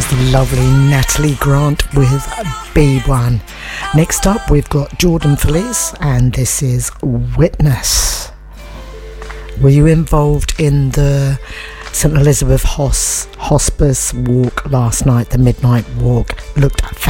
Lovely Natalie Grant with B1. Next up we've got Jordan Feliz and this is Witness. Were you involved in the St Elizabeth Hospice walk last night? The midnight walk looked